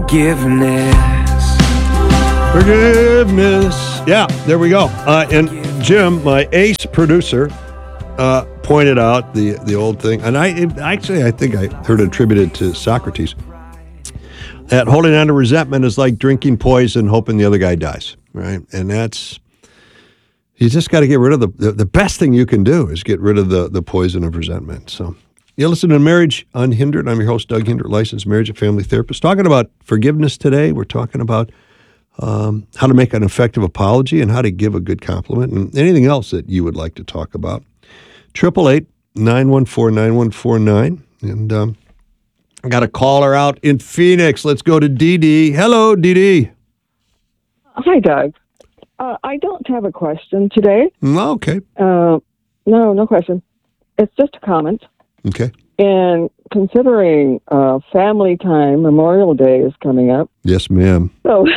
Forgiveness. Yeah, there we go. And Jim, my ace producer, pointed out the old thing, and I think I heard it attributed to Socrates, that holding on to resentment is like drinking poison, hoping the other guy dies, right? And you just got to get rid of the best thing you can do is get rid of the poison of resentment. So you listen to Marriage Unhindered. I'm your host, Doug Hindert, licensed marriage and family therapist. Talking about forgiveness today. We're talking about how to make an effective apology and how to give a good compliment and anything else that you would like to talk about. 888-914-9149. And I got a caller out in Phoenix. Let's go to Dee Dee. Hello, Dee Dee. Hi, Doug. I don't have a question today. Okay. No question. It's just a comment. Okay. And considering family time, Memorial Day is coming up. Yes, ma'am. So,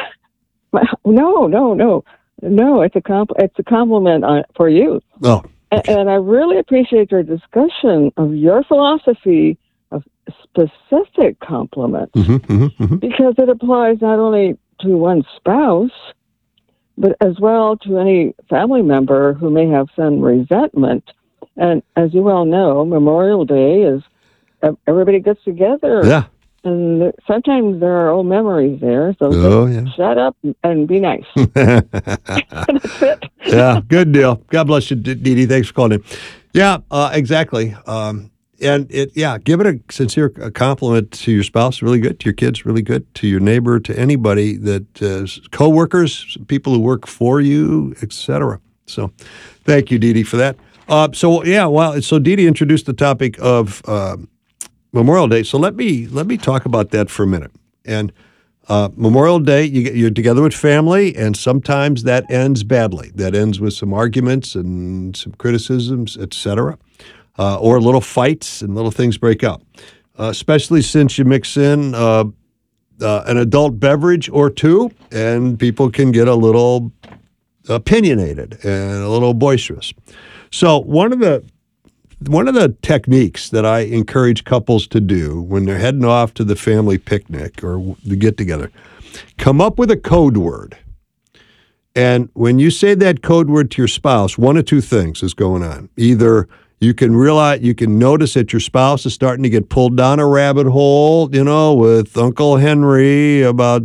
no. It's a compliment for you. Oh. Okay. And I really appreciate your discussion of your philosophy of specific compliment because it applies not only to one's spouse, but as well to any family member who may have some resentment. And as you well know, Memorial Day is everybody gets together. Yeah. And sometimes there are old memories there. So shut up and be nice. That's it. Yeah, good deal. God bless you, Dee Dee. Thanks for calling in. Yeah, exactly. Give it a sincere compliment to your spouse, really good, to your kids, really good, to your neighbor, to anybody that coworkers, people who work for you, etc. So, thank you, Dee Dee, for that. So Dee Dee introduced the topic of Memorial Day. So let me talk about that for a minute. And Memorial Day, you're together with family, and sometimes that ends badly. That ends with some arguments and some criticisms, etc. Or little fights and little things break out, especially since you mix in an adult beverage or two, and people can get a little opinionated and a little boisterous. So one of the techniques that I encourage couples to do when they're heading off to the family picnic or the get-together, come up with a code word. And when you say that code word to your spouse, one of two things is going on. Either you can notice that your spouse is starting to get pulled down a rabbit hole, with Uncle Henry about,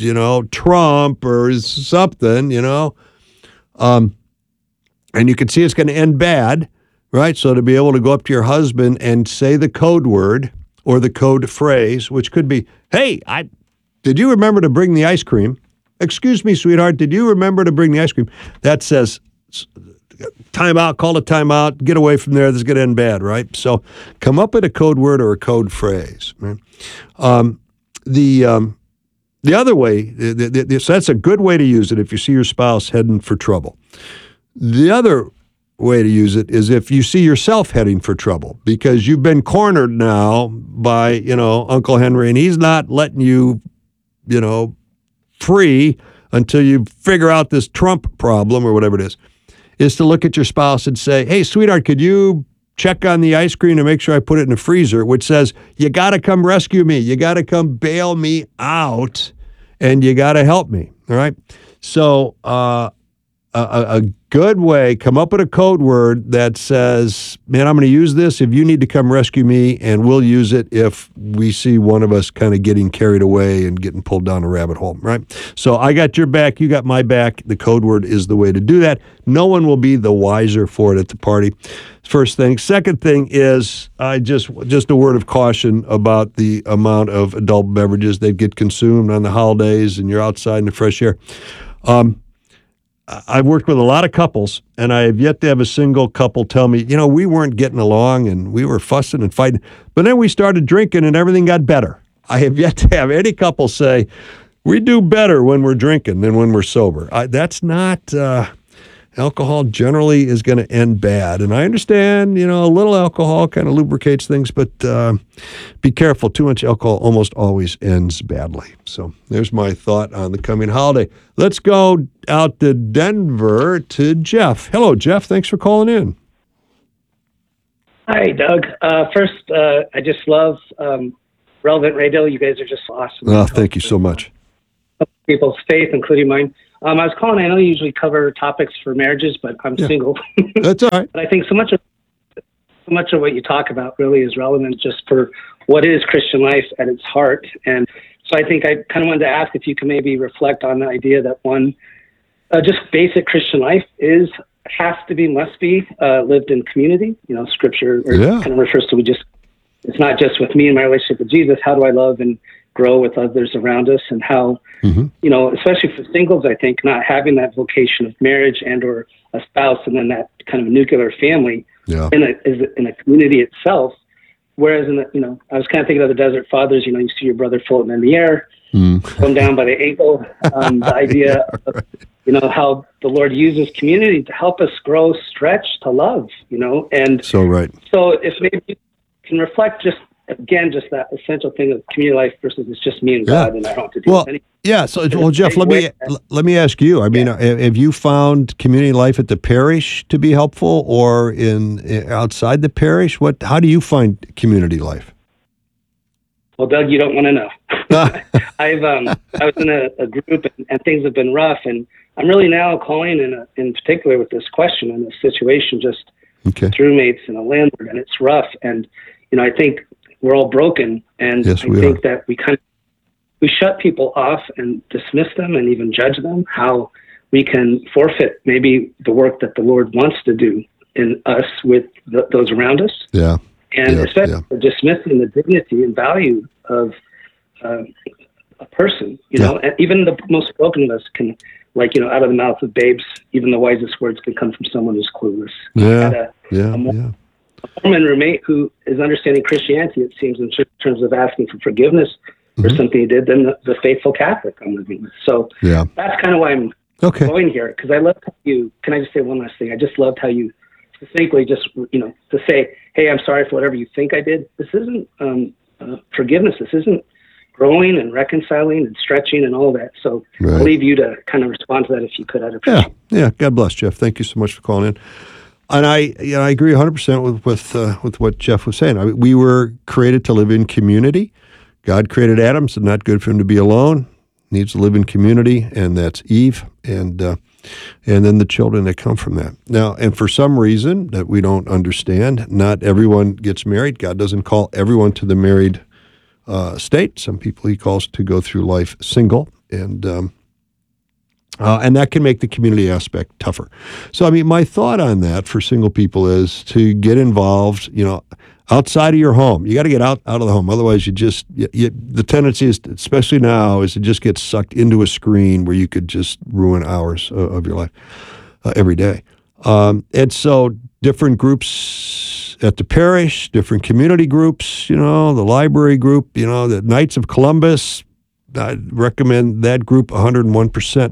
Trump or something, and you can see it's going to end bad, right? So to be able to go up to your husband and say the code word or the code phrase, which could be, hey, did you remember to bring the ice cream? Excuse me, sweetheart, did you remember to bring the ice cream? That says, time out, call a timeout, get away from there, this is going to end bad, right? So come up with a code word or a code phrase. Right? The other way, so that's a good way to use it if you see your spouse heading for trouble. The other way to use it is if you see yourself heading for trouble because you've been cornered now by, Uncle Henry, and he's not letting you, free until you figure out this Trump problem or whatever it is to look at your spouse and say, hey, sweetheart, could you check on the ice cream to make sure I put it in the freezer, which says, you got to come rescue me. You got to come bail me out, and you got to help me, all right? So a good way, come up with a code word that says, man, I'm going to use this if you need to come rescue me, and we'll use it if we see one of us kind of getting carried away and getting pulled down a rabbit hole, right? So I got your back, you got my back. The code word is the way to do that. No one will be the wiser for it at the party. First thing. Second thing is just a word of caution about the amount of adult beverages that get consumed on the holidays and you're outside in the fresh air. I've worked with a lot of couples, and I have yet to have a single couple tell me, we weren't getting along and we were fussing and fighting, but then we started drinking and everything got better. I have yet to have any couple say, we do better when we're drinking than when we're sober. That's not, alcohol generally is going to end bad. And I understand, a little alcohol kind of lubricates things, but be careful. Too much alcohol almost always ends badly. So there's my thought on the coming holiday. Let's go out to Denver to Jeff. Hello, Jeff. Thanks for calling in. Hi, Doug. First, I just love Relevant Radio. You guys are just awesome. Oh, thank you so much. People's faith, including mine. I was calling. I know you usually cover topics for marriages, but I'm single. That's all right. But I think so much of what you talk about really is relevant just for what is Christian life at its heart. And so I think I kind of wanted to ask if you can maybe reflect on the idea that one, just basic Christian life must be lived in community. You know, Scripture kind of refers to it's not just with me and my relationship with Jesus. How do I love and grow with others around us, and how, you know, especially for singles, I think not having that vocation of marriage and or a spouse and then that kind of nuclear family in a community itself. Whereas I was kind of thinking of the Desert Fathers, you know, you see your brother floating in the air, come down by the ankle, the idea of, you know, how the Lord uses community to help us grow, stretch, to love, you know, and so right. So if maybe you can reflect just that essential thing of community life versus it's just me and God and I don't have to do anything. Yeah. So, Jeff, let me ask you. I mean, have you found community life at the parish to be helpful, or outside the parish? How do you find community life? Well, Doug, you don't want to know. I was in a group and things have been rough, and I'm really now calling in particular with this question and this situation, just with roommates and a landlord, and it's rough. And you know, I think we're all broken, and I think that we shut people off and dismiss them and even judge them, how we can forfeit maybe the work that the Lord wants to do in us with those around us. Yeah. And especially dismissing the dignity and value of a person, you know, and even the most broken of us can, like, you know, out of the mouth of babes, even the wisest words can come from someone who's clueless. A Mormon roommate who is understanding Christianity, it seems, in terms of asking for forgiveness for something he did, than the faithful Catholic I'm living with. So that's kind of why I'm going here, because I loved how can I just say one last thing? I just loved how you succinctly just, you know, to say, hey, I'm sorry for whatever you think I did. This isn't forgiveness. This isn't growing and reconciling and stretching and all that. So I'll leave you to kind of respond to that if you could. I'd appreciate it. Yeah. God bless, Jeff. Thank you so much for calling in. And I agree 100% with what Jeff was saying. We were created to live in community. God created Adam, so not good for him to be alone. Needs to live in community, and that's Eve, and then the children that come from that. Now, and for some reason that we don't understand, not everyone gets married. God doesn't call everyone to the married state. Some people He calls to go through life single, and that can make the community aspect tougher. So, I mean, my thought on that for single people is to get involved, you know, outside of your home. You got to get out of the home. Otherwise, the tendency is, especially now, is to just get sucked into a screen where you could just ruin hours of your life every day. And so different groups at the parish, different community groups, you know, the library group, you know, the Knights of Columbus, I'd recommend that group 101%.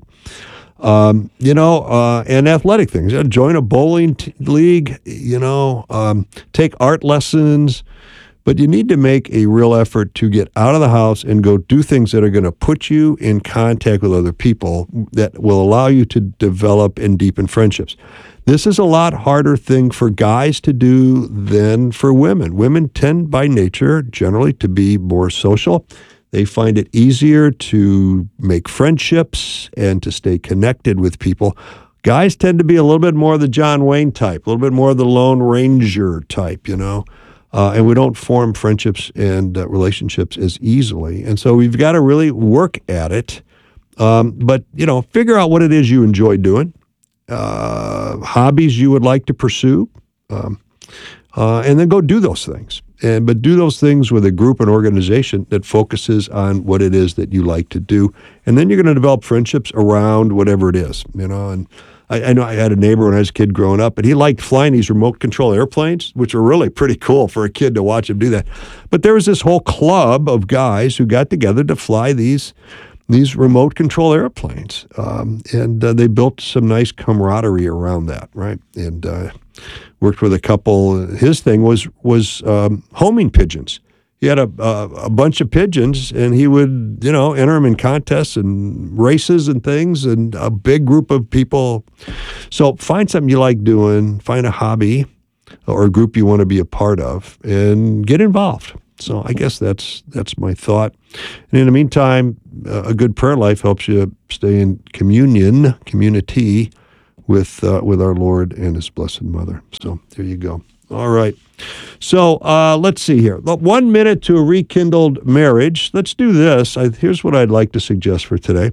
You know, and athletic things. Join a bowling league, you know, take art lessons. But you need to make a real effort to get out of the house and go do things that are going to put you in contact with other people that will allow you to develop and deepen friendships. This is a lot harder thing for guys to do than for women. Women tend by nature generally to be more social. They find it easier to make friendships and to stay connected with people. Guys tend to be a little bit more the John Wayne type, a little bit more the Lone Ranger type, you know, and we don't form friendships and relationships as easily. And so we've got to really work at it. But, you know, figure out what it is you enjoy doing, hobbies you would like to pursue, and then go do those things. But do those things with a group and organization that focuses on what it is that you like to do. And then you're going to develop friendships around whatever it is, you know. And I know I had a neighbor when I was a kid growing up, and he liked flying these remote control airplanes, which are really pretty cool for a kid to watch him do that. But there was this whole club of guys who got together to fly these remote control airplanes. And they built some nice camaraderie around that, right? And worked with a couple. His thing was homing pigeons. He had a bunch of pigeons, and he would, you know, enter them in contests and races and things, and a big group of people. So find something you like doing, find a hobby or a group you want to be a part of, and get involved. So I guess that's my thought. And in the meantime, a good prayer life helps you stay in community with our Lord and His Blessed Mother. So there you go. All right. So let's see here. 1 minute to a rekindled marriage. Let's do this. Here's what I'd like to suggest for today.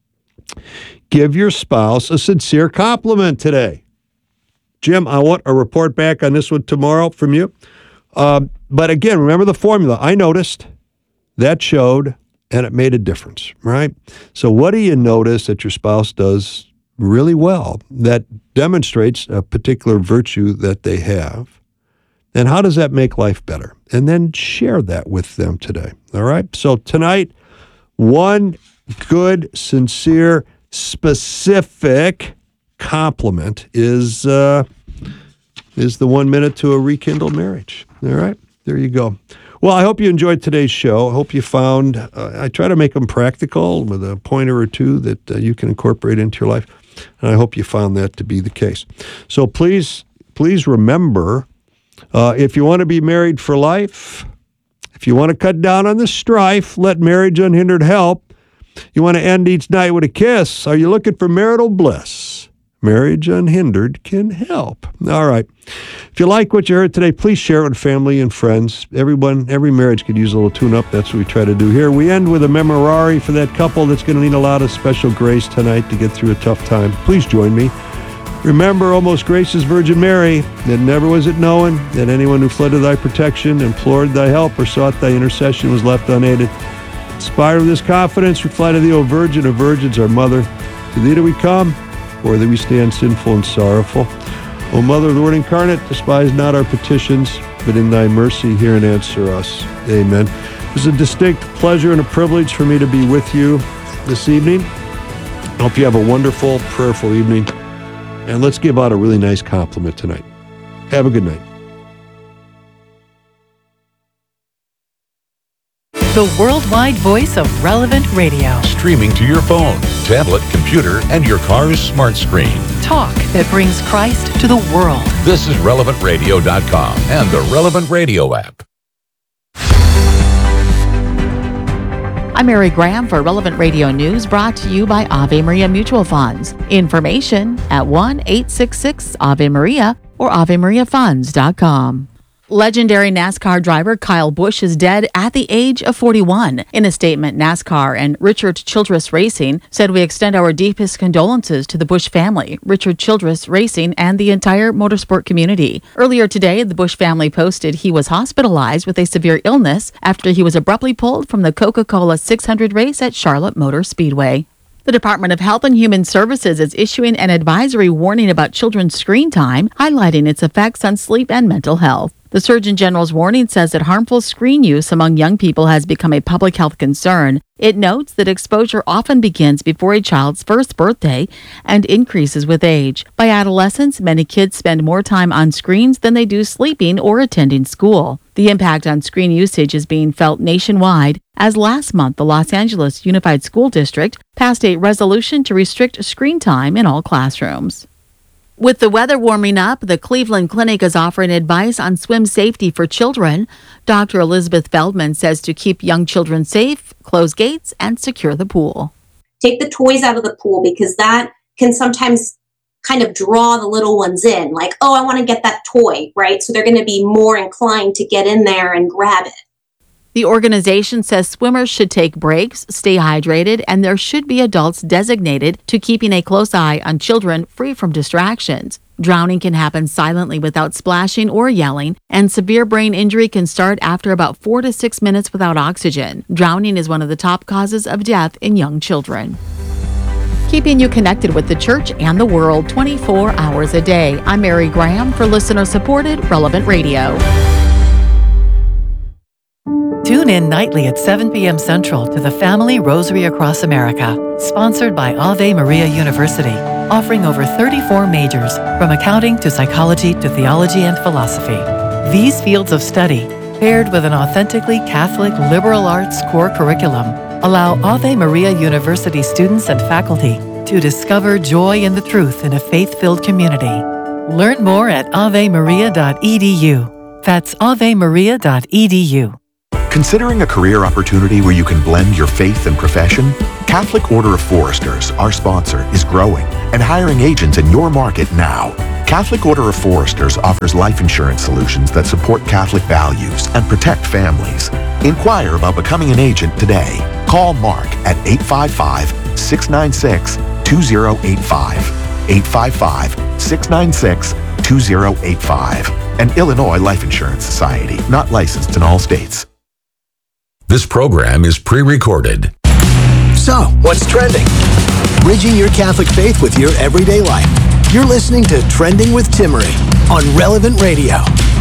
Give your spouse a sincere compliment today. Jim, I want a report back on this one tomorrow from you. But again, remember the formula. I noticed, that showed, and it made a difference, right? So what do you notice that your spouse does really well that demonstrates a particular virtue that they have? And how does that make life better? And then share that with them today, all right? So tonight, one good, sincere, specific compliment is the 1 minute to a rekindled marriage, all right? There you go. Well, I hope you enjoyed today's show. I hope you found, I try to make them practical with a pointer or two that you can incorporate into your life. And I hope you found that to be the case. So please remember, if you want to be married for life, if you want to cut down on the strife, let marriage unhindered help. You want to end each night with a kiss. Are you looking for marital bliss? Marriage unhindered can help. All right. If you like what you heard today, please share it with family and friends. Every marriage could use a little tune-up. That's what we try to do here. We end with a memorare for that couple that's going to need a lot of special grace tonight to get through a tough time. Please join me. Remember, O most gracious Virgin Mary, that never was it known that anyone who fled to thy protection, implored thy help, or sought thy intercession was left unaided. Inspired with this confidence, we fly to thee, O Virgin of Virgins, our Mother. To thee do we come, for thee we stand sinful and sorrowful. O Mother of the Word incarnate, despise not our petitions, but in thy mercy hear and answer us. Amen. It was a distinct pleasure and a privilege for me to be with you this evening. I hope you have a wonderful, prayerful evening. And let's give out a really nice compliment tonight. Have a good night. The worldwide voice of Relevant Radio. Streaming to your phone, tablet, computer, and your car's smart screen. Talk that brings Christ to the world. This is RelevantRadio.com and the Relevant Radio app. I'm Mary Graham for Relevant Radio News, brought to you by Ave Maria Mutual Funds. Information at 1-866-AVE-MARIA or AveMariaFunds.com. Legendary NASCAR driver Kyle Busch is dead at the age of 41. In a statement, NASCAR and Richard Childress Racing said, "We extend our deepest condolences to the Busch family, Richard Childress Racing, and the entire motorsport community." Earlier today, the Busch family posted he was hospitalized with a severe illness after he was abruptly pulled from the Coca-Cola 600 race at Charlotte Motor Speedway. The Department of Health and Human Services is issuing an advisory warning about children's screen time, highlighting its effects on sleep and mental health. The Surgeon General's warning says that harmful screen use among young people has become a public health concern. It notes that exposure often begins before a child's first birthday and increases with age. By adolescence, many kids spend more time on screens than they do sleeping or attending school. The impact on screen usage is being felt nationwide, as last month the Los Angeles Unified School District passed a resolution to restrict screen time in all classrooms. With the weather warming up, the Cleveland Clinic is offering advice on swim safety for children. Dr. Elizabeth Feldman says to keep young children safe, close gates, and secure the pool. Take the toys out of the pool, because that can sometimes kind of draw the little ones in. Like, oh, I want to get that toy, right? So they're going to be more inclined to get in there and grab it. The organization says swimmers should take breaks, stay hydrated, and there should be adults designated to keeping a close eye on children free from distractions. Drowning can happen silently without splashing or yelling, and severe brain injury can start after about 4 to 6 minutes without oxygen. Drowning is one of the top causes of death in young children. Keeping you connected with the church and the world 24 hours a day. I'm Mary Graham for listener-supported Relevant Radio. Tune in nightly at 7 p.m. Central to the Family Rosary Across America, sponsored by Ave Maria University, offering over 34 majors, from accounting to psychology to theology and philosophy. These fields of study, paired with an authentically Catholic liberal arts core curriculum, allow Ave Maria University students and faculty to discover joy in the truth in a faith-filled community. Learn more at avemaria.edu. That's avemaria.edu. Considering a career opportunity where you can blend your faith and profession? Catholic Order of Foresters, our sponsor, is growing and hiring agents in your market now. Catholic Order of Foresters offers life insurance solutions that support Catholic values and protect families. Inquire about becoming an agent today. Call Mark at 855-696-2085. 855-696-2085. An Illinois Life Insurance Society, not licensed in all states. This program is pre-recorded. So, what's trending? Bridging your Catholic faith with your everyday life. You're listening to Trending with Timmerie on Relevant Radio.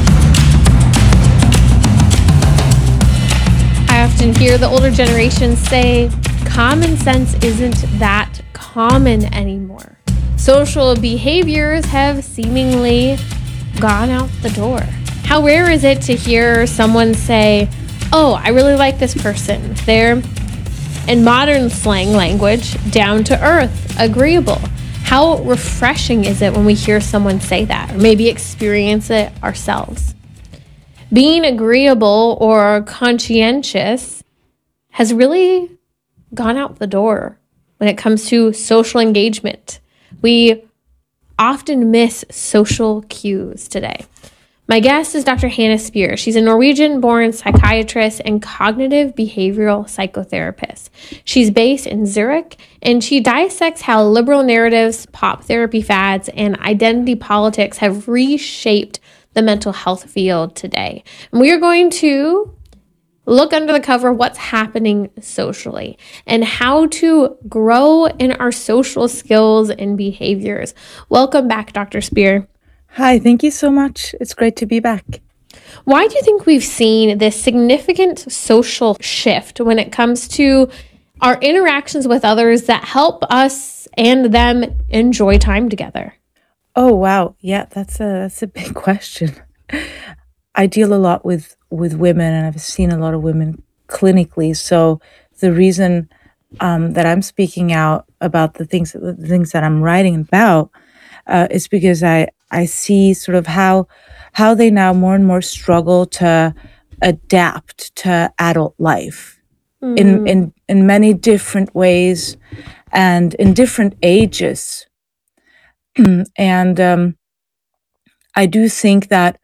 I often hear the older generations say, common sense isn't that common anymore. Social behaviors have seemingly gone out the door. How rare is it to hear someone say, oh, I really like this person. They're, in modern slang language, down to earth, agreeable. How refreshing is it when we hear someone say that, or maybe experience it ourselves? Being agreeable or conscientious has really gone out the door when it comes to social engagement. We often miss social cues today. My guest is Dr. Hannah Spear. She's a Norwegian-born psychiatrist and cognitive behavioral psychotherapist. She's based in Zurich, and she dissects how liberal narratives, pop therapy fads, and identity politics have reshaped the mental health field today. And we are going to look under the cover of what's happening socially and how to grow in our social skills and behaviors. Welcome back, Dr. Spear. Hi, thank you so much. It's great to be back. Why do you think we've seen this significant social shift when it comes to our interactions with others that help us and them enjoy time together? Oh, wow. Yeah, that's a big question. I deal a lot with women, and I've seen a lot of women clinically. So the reason that I'm speaking out about the things that I'm writing about is because I see sort of how they now more and more struggle to adapt to adult life in many different ways and in different ages. And I do think that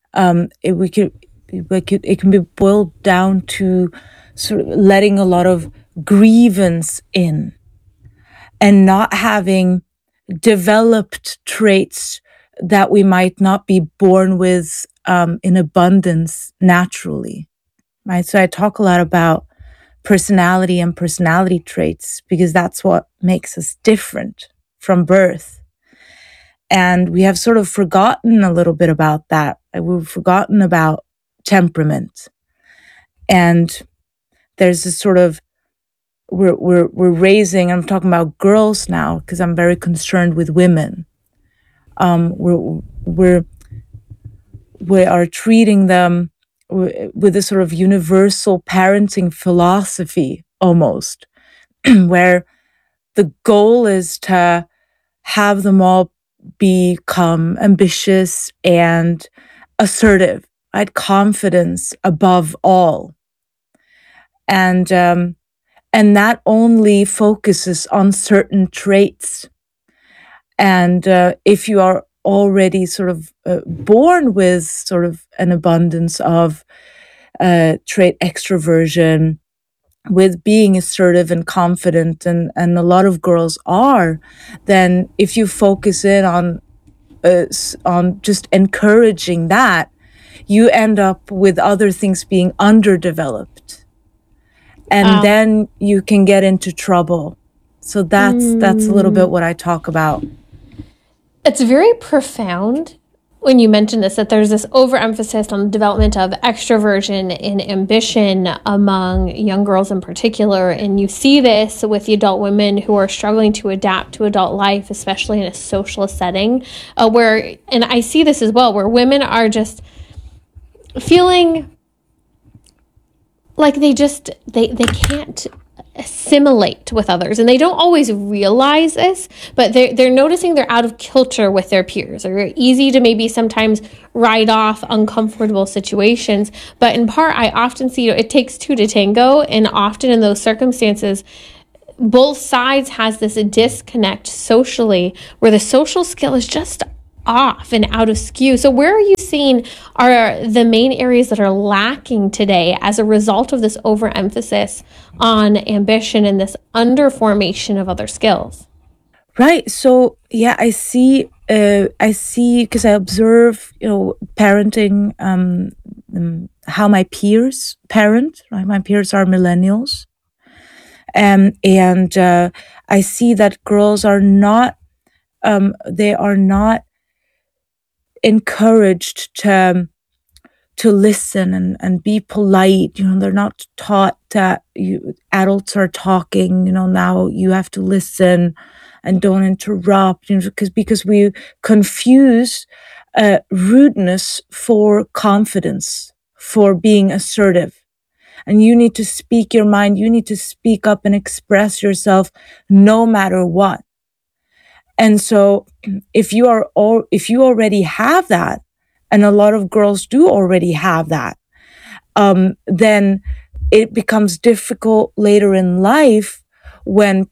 it can be boiled down to sort of letting a lot of grievance in and not having developed traits that we might not be born with in abundance naturally, right? So I talk a lot about personality and personality traits because that's what makes us different from birth. And we have sort of forgotten a little bit about that. We've forgotten about temperament. And there's this sort of, we're raising, I'm talking about girls now because I'm very concerned with women. We are treating them with a sort of universal parenting philosophy almost, where the goal is to have them all become ambitious and assertive, right? Confidence above all. And that only focuses on certain traits. And if you are already sort of born with sort of an abundance of trait extroversion, with being assertive and confident, and a lot of girls are, then if you focus in on just encouraging that, you end up with other things being underdeveloped. And then you can get into trouble. So that's a little bit what I talk about. It's very profound when you mention this, that there's this overemphasis on the development of extroversion and ambition among young girls in particular. And you see this with the adult women who are struggling to adapt to adult life, especially in a social setting, where, and I see this as well, where women are just feeling like they can't assimilate with others, and they don't always realize this, but they're noticing they're out of kilter with their peers, or easy to maybe sometimes write off uncomfortable situations. But in part, I often see it takes two to tango, and often in those circumstances, both sides has this disconnect socially, where the social skill is just off and out of skew. So where are you seeing are the main areas that are lacking today as a result of this overemphasis on ambition and this underformation of other skills? Right. So yeah, I see because I observe, parenting, how my peers parent. Right, my peers are millennials, and I see that girls are not. They are not encouraged to listen and be polite. They're not taught that adults are talking. Now you have to listen and don't interrupt. Because we confuse rudeness for confidence, for being assertive. And you need to speak your mind. You need to speak up and express yourself no matter what. And so if you already have that, and a lot of girls do already have that, then it becomes difficult later in life when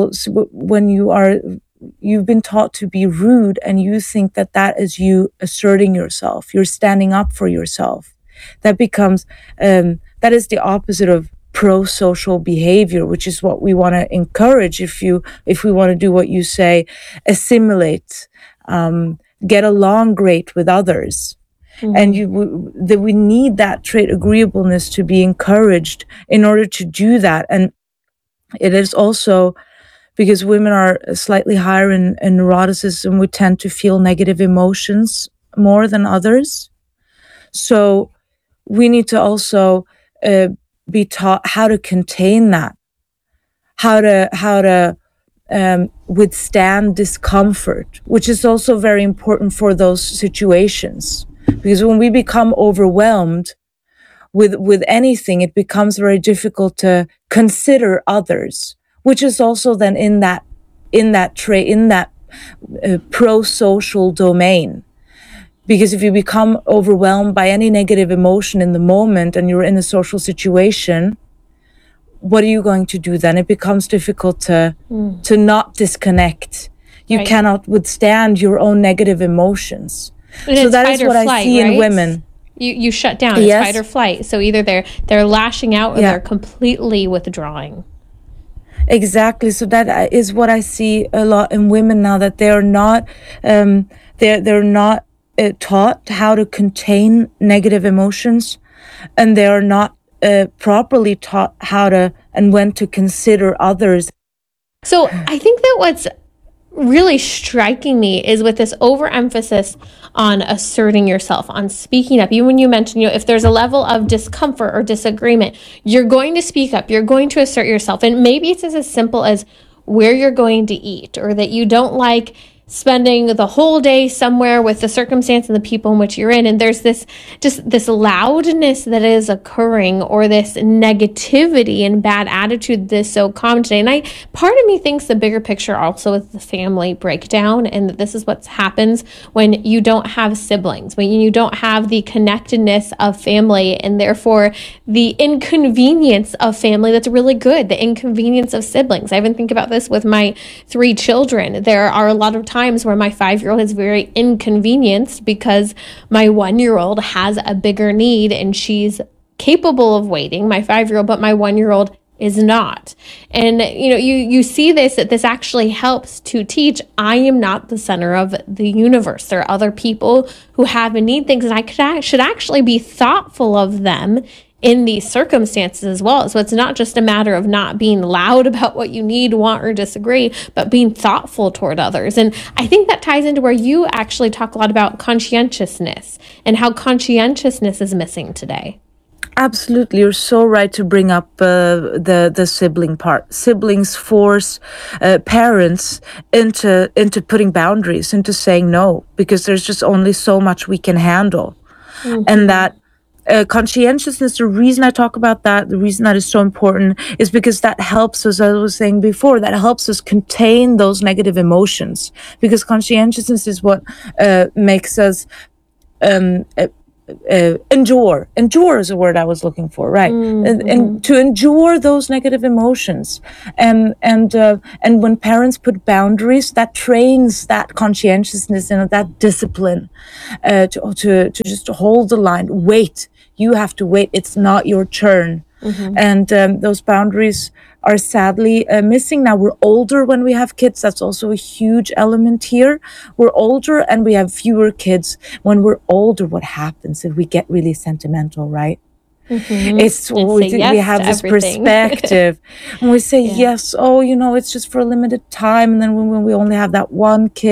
you've been taught to be rude, and you think that is you asserting yourself, you're standing up for yourself. That becomes, that is the opposite of pro-social behavior, which is what we want to encourage. If we want to do what you say, assimilate, get along great with others. Mm-hmm. And we need that trait, agreeableness, to be encouraged in order to do that. And it is also because women are slightly higher in neuroticism, we tend to feel negative emotions more than others. So we need to also be taught how to contain that, how to withstand discomfort, which is also very important for those situations. Because when we become overwhelmed with anything, it becomes very difficult to consider others, which is also then in that pro-social domain. Because if you become overwhelmed by any negative emotion in the moment and you're in a social situation, what are you going to do then? It becomes difficult to not disconnect. You Right. cannot withstand your own negative emotions. And So it's that fight is or what I flight, see in right? women. You shut down. It's Yes. fight or flight. So either they're lashing out or Yeah. they're completely withdrawing. Exactly. So that is what I see a lot in women now, that they're not they're not taught how to contain negative emotions, and they are not properly taught how to and when to consider others. So I think that what's really striking me is with this overemphasis on asserting yourself, on speaking up. Even when you mentioned, if there's a level of discomfort or disagreement, you're going to speak up, you're going to assert yourself. And maybe it's as simple as where you're going to eat, or that you don't like spending the whole day somewhere with the circumstance and the people in which you're in. And there's this loudness that is occurring, or this negativity and bad attitude that's so common today. And part of me thinks the bigger picture also is the family breakdown, and that this is what happens when you don't have siblings, when you don't have the connectedness of family, and therefore the inconvenience of family that's really good, the inconvenience of siblings. I even think about this with my 3 children. There are a lot of times where my 5-year-old is very inconvenienced because my 1-year-old has a bigger need and she's capable of waiting, my 5-year-old, but my 1-year-old is not. And you see this, that this actually helps to teach, I am not the center of the universe. There are other people who have and need things, and I should actually be thoughtful of them in these circumstances as well. So it's not just a matter of not being loud about what you need, want, or disagree, but being thoughtful toward others. And I think that ties into where you actually talk a lot about conscientiousness and how conscientiousness is missing today. Absolutely, you're so right to bring up the sibling part. Siblings force parents into putting boundaries, into saying no, because there's just only so much we can handle, and that conscientiousness, the reason I talk about that, the reason that is so important is because that helps us, as I was saying before, that helps us contain those negative emotions, because conscientiousness is what makes us endure is a word I was looking for, right? And to endure those negative emotions, and when parents put boundaries, that trains that conscientiousness and that discipline to just hold the line. Wait, you have to wait. It's not your turn. And those boundaries are sadly missing now. We're older when we have kids. That's also a huge element here. We're older and we have fewer kids. When we're older, what happens if we get really sentimental, right? It's we have this perspective and we say yes, oh, it's just for a limited time, and then when we only have that one kid,